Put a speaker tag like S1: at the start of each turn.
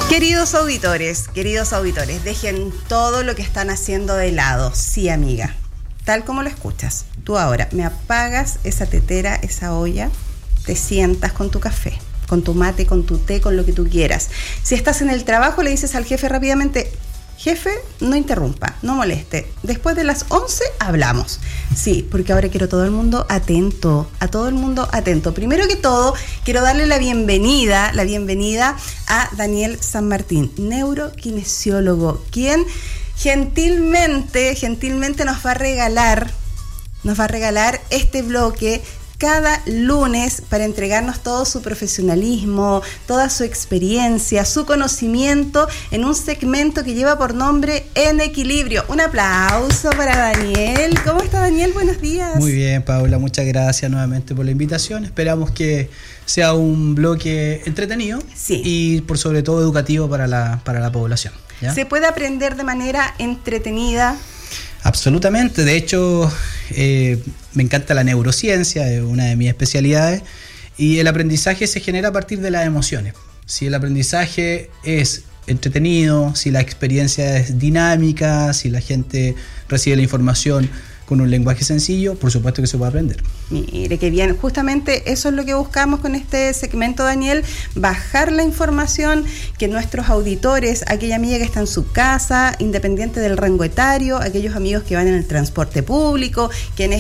S1: Queridos auditores, dejen todo lo que están haciendo de lado. Sí, amiga, tal como lo escuchas. Tú ahora me apagas esa tetera, esa olla, te sientas con tu café, con tu mate, con tu té, con lo que tú quieras. Si estás en el trabajo, le dices al jefe rápidamente: jefe, no interrumpa, no moleste. Después de las 11 hablamos. Sí, porque ahora quiero a todo el mundo atento, Primero que todo, quiero darle la bienvenida a Daniel San Martín, neurokinesiólogo, quien gentilmente nos va a regalar este bloque cada lunes para entregarnos todo su profesionalismo, toda su experiencia, su conocimiento en un segmento que lleva por nombre En Equilibrio. Un aplauso para Daniel. ¿Cómo está, Daniel? Buenos días.
S2: Muy bien, Paula, muchas gracias nuevamente por la invitación. Esperamos que sea un bloque entretenido, sí, y por sobre todo educativo para la población, ¿ya?
S1: ¿Se puede aprender de manera entretenida?
S2: Absolutamente, de hecho me encanta la neurociencia, es una de mis especialidades, y el aprendizaje se genera a partir de las emociones. Si el aprendizaje es entretenido, si la experiencia es dinámica, si la gente recibe la información con un lenguaje sencillo, por supuesto que se puede aprender.
S1: Mire, qué bien. Justamente eso es lo que buscamos con este segmento, Daniel, bajar la información, que nuestros auditores, aquella amiga que está en su casa, independiente del rango etario, aquellos amigos que van en el transporte público, quienes